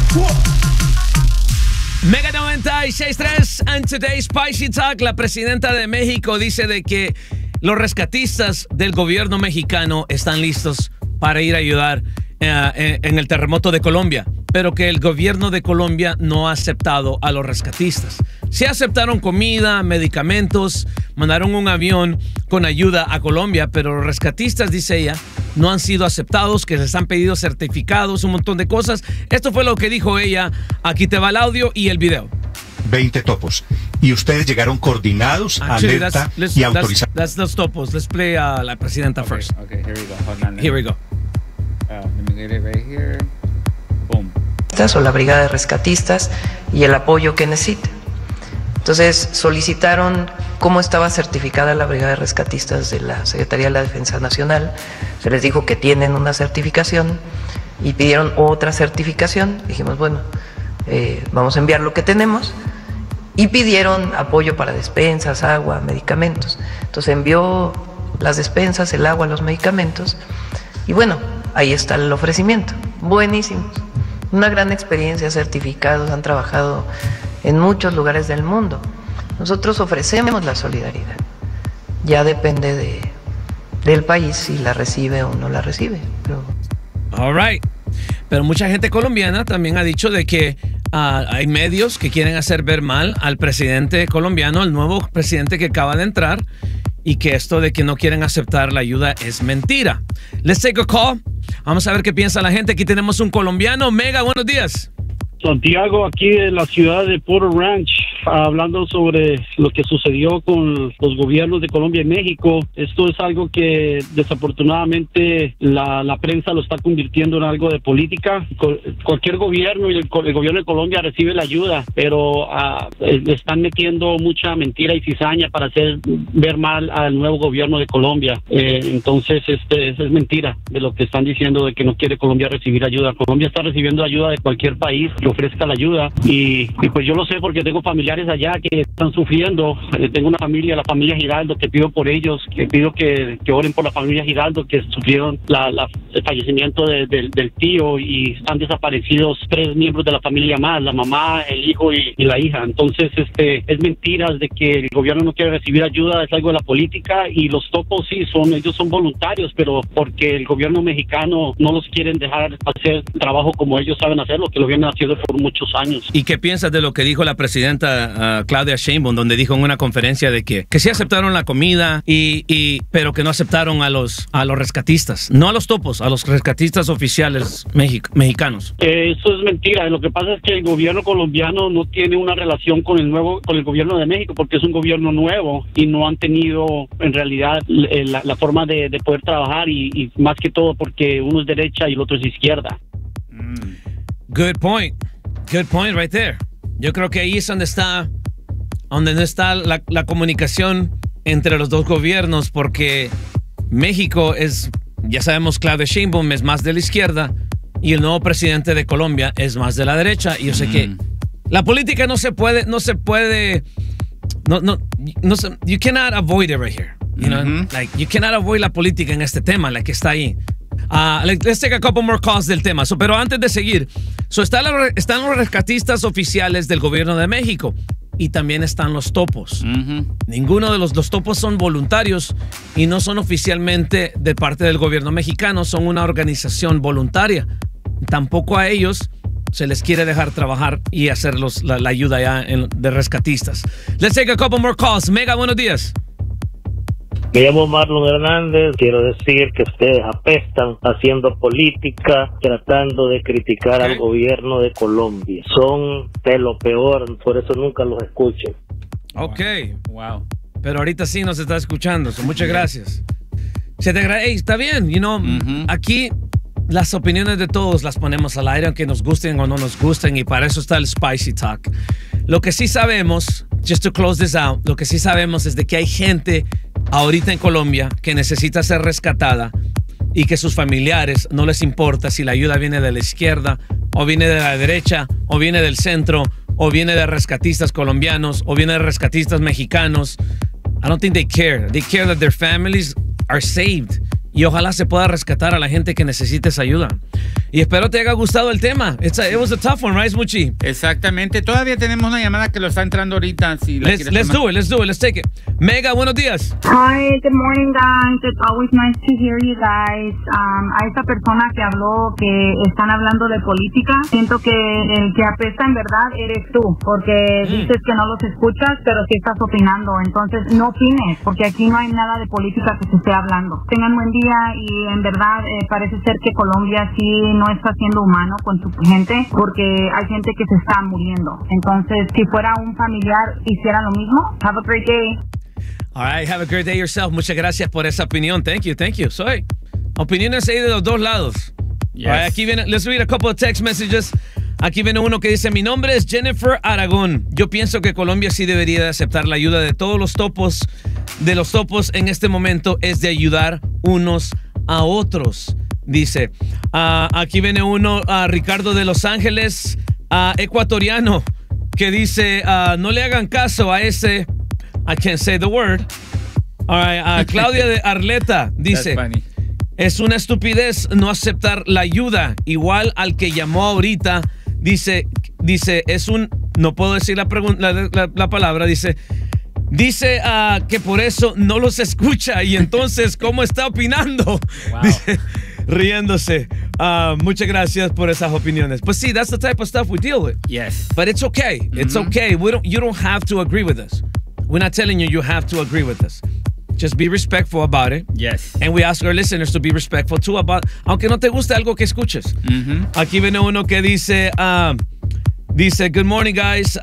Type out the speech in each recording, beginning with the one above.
Mega 96.3 and today's Spicy Talk. La presidenta de México dice de que los rescatistas del gobierno mexicano están listos para ir a ayudar en el terremoto de Colombia, pero que el gobierno de Colombia no ha aceptado a los rescatistas. Sí aceptaron comida, medicamentos, mandaron un avión con ayuda a Colombia, pero los rescatistas, dice ella, no han sido aceptados, que les han pedido certificados, un montón de cosas. Esto fue lo que dijo ella. Aquí te va el audio y el video. 20 topos. Y ustedes llegaron coordinados, alerta y autorizados. That's los topos. Let's play la presidenta first. Okay, here we go. Hold on. Here we go. Let me get it right here. Boom. O la brigada de rescatistas y el apoyo que necesita. Entonces solicitaron cómo estaba certificada la brigada de rescatistas de la Secretaría de la Defensa Nacional. Se les dijo que tienen una certificación y pidieron otra certificación. Dijimos, bueno, vamos a enviar lo que tenemos, y pidieron apoyo para despensas, agua, medicamentos. Entonces envió las despensas, el agua, los medicamentos, y bueno, ahí está el ofrecimiento. Buenísimos, una gran experiencia, certificados, han trabajado en muchos lugares del mundo. Nosotros ofrecemos la solidaridad, ya depende del país si la recibe o no la recibe. All right. Pero mucha gente colombiana también ha dicho de que hay medios que quieren hacer ver mal al presidente colombiano, el nuevo presidente que acaba de entrar, y que esto de que no quieren aceptar la ayuda es mentira. Let's take a call. Vamos a ver qué piensa la gente. Aquí tenemos un colombiano. Mega, buenos días. Santiago, aquí de la ciudad de Porter Ranch, hablando sobre lo que sucedió con los gobiernos de Colombia y México. Esto es algo que desafortunadamente la prensa lo está convirtiendo en algo de política. Cualquier gobierno, y el gobierno de Colombia recibe la ayuda, pero le están metiendo mucha mentira y cizaña para hacer ver mal al nuevo gobierno de Colombia. Entonces, es mentira de lo que están diciendo de que no quiere Colombia recibir ayuda. Colombia está recibiendo ayuda de cualquier país que ofrezca la ayuda, y pues yo lo sé porque tengo familiares allá que están sufriendo. Tengo una familia, la familia Giraldo, que pido por ellos, que pido que oren por la familia Giraldo, que sufrieron el fallecimiento del tío, y están desaparecidos 3 miembros de la familia más, la mamá, el hijo y la hija. Entonces, es mentiras de que el gobierno no quiere recibir ayuda, es algo de la política, y los topos sí, ellos son voluntarios, pero porque el gobierno mexicano no los quieren dejar hacer trabajo como ellos saben hacerlo, que lo vienen haciendo por muchos años. ¿Y qué piensas de lo que dijo la presidenta Claudia Sheinbaum, donde dijo en una conferencia de que sí aceptaron la comida, pero que no aceptaron a los rescatistas, no a los topos, a los rescatistas oficiales mexicanos? Eso es mentira. Lo que pasa es que el gobierno colombiano no tiene una relación con el gobierno de México, porque es un gobierno nuevo y no han tenido en realidad la forma de poder trabajar, y más que todo porque uno es derecha y el otro es izquierda. Good point. Good point right there. Yo creo que ahí es donde no está la comunicación entre los dos gobiernos, porque México ya sabemos, Claudia Sheinbaum es más de la izquierda y el nuevo presidente de Colombia es más de la derecha. Y yo sé que la política no se puede, you cannot avoid it right here. You know, like you cannot avoid la política en este tema, la que está ahí. Let's take a couple more calls del tema. Pero antes de seguir, están los rescatistas oficiales del gobierno de México, y también están los topos. Ninguno de los topos son voluntarios y no son oficialmente de parte del gobierno mexicano, son una organización voluntaria. Tampoco a ellos se les quiere dejar trabajar y hacer la ayuda ya de rescatistas. Let's take a couple more calls. Mega, buenos días. Me llamo Marlon Hernández. Quiero decir que ustedes apestan haciendo política, tratando de criticar al gobierno de Colombia. Son de lo peor, por eso nunca los escucho. Ok. Wow. Pero ahorita sí nos está escuchando. Muchas gracias. Hey, está bien. Aquí las opiniones de todos las ponemos al aire, aunque nos gusten o no nos gusten, y para eso está el Spicy Talk. Lo que sí sabemos, just to close this out, lo que sí sabemos es de que hay gente ahorita en Colombia que necesita ser rescatada, y que sus familiares no les importa si la ayuda viene de la izquierda, o viene de la derecha, o viene del centro, o viene de rescatistas colombianos, o viene de rescatistas mexicanos. I don't think they care. They care that their families are saved. y ojalá se pueda rescatar a la gente que necesite esa ayuda. Y espero te haya gustado el tema. It was a tough one, right, Smoochie? Exactamente. Todavía tenemos una llamada que lo está entrando ahorita. Si let's do it. Let's take it. Mega, buenos días. Hi, good morning, guys. It's always nice to hear you guys. A esta persona que habló que están hablando de política, siento que el que apesta en verdad eres tú, porque dices que no los escuchas, pero sí estás opinando. Entonces, no opines, porque aquí no hay nada de política que se esté hablando. Tengan buen día y en verdad parece ser que Colombia sí no está siendo humano con su gente, porque hay gente que se está muriendo. Entonces, si fuera un familiar, hiciera lo mismo. Have a great day. All right, have a great day yourself. Muchas gracias por esa opinión. Thank you. Soy opiniones ahí de los dos lados. Yes. All right, aquí viene, let's read a couple of text messages. Aquí viene uno que dice, mi nombre es Jennifer Aragón. Yo pienso que Colombia sí debería de aceptar la ayuda de todos los topos. De los topos en este momento es de ayudar unos a otros. Dice, aquí viene uno, Ricardo de Los Ángeles, ecuatoriano, que dice, no le hagan caso a ese, I can't say the word. All right, Claudia de Arleta dice, es una estupidez no aceptar la ayuda, igual al que llamó ahorita, dice, es un, no puedo decir la palabra, dice que por eso no los escucha y entonces, ¿cómo está opinando? Wow. Dice, riéndose. Muchas gracias por esas opiniones. Pues sí, that's the type of stuff we deal with. Yes. But it's okay. Mm-hmm. It's okay. You don't have to agree with us. We're not telling you have to agree with us. Just be respectful about it. Yes. And we ask our listeners to be respectful too about, aunque no te guste algo que escuches. Mm-hmm. Aquí viene uno que dice, good morning, guys.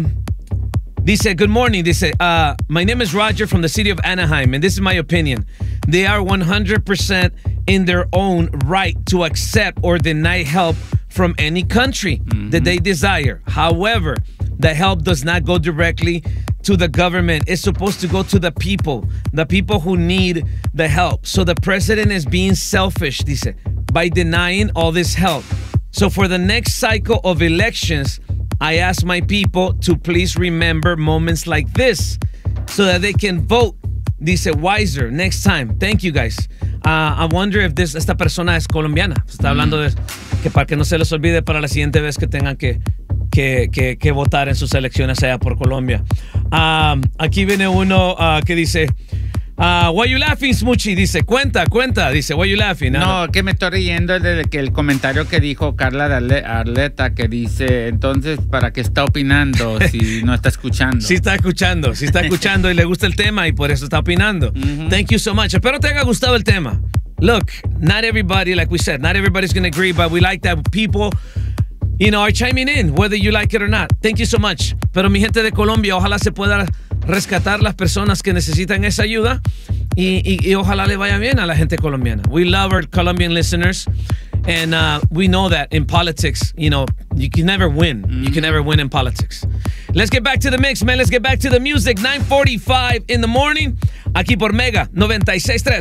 Dice, good morning. Dice, my name is Roger from the city of Anaheim, and this is my opinion. They are 100% in their own right to accept or deny help from any country that they desire. However, the help does not go directly to the government. It's supposed to go to the people who need the help. So the president is being selfish, dice, by denying all this help. So for the next cycle of elections, I ask my people to please remember moments like this so that they can vote, dice, wiser next time. Thank you, guys. I wonder if esta persona es colombiana. Está hablando de que para que no se les olvide para la siguiente vez que tengan que votar en sus elecciones allá por Colombia. Aquí viene uno que dice, why you laughing, Smoochie? Dice, cuenta. Dice, why you laughing? No, que me estoy riendo de que el comentario que dijo Carla de Arleta, que dice, entonces, ¿para qué está opinando si no está escuchando? Sí está escuchando y le gusta el tema y por eso está opinando. Mm-hmm. Thank you so much. Espero te haya gustado el tema. Look, not everybody, like we said, not everybody's going to agree, but we like that people, are chiming in, whether you like it or not. Thank you so much. Pero mi gente de Colombia, ojalá se pueda rescatar las personas que necesitan esa ayuda y ojalá le vaya bien a la gente colombiana. We love our Colombian listeners, and we know that in politics, you can never win. Mm-hmm. You can never win in politics. Let's get back to the mix, man. Let's get back to the music. 9:45 in the morning, aquí por Mega 96.3.